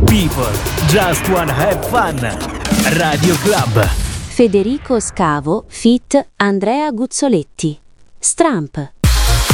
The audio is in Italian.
People just wanna have fun. Radio Club. Federico Scavo feat. Andrea Guzzoletti. Stramp.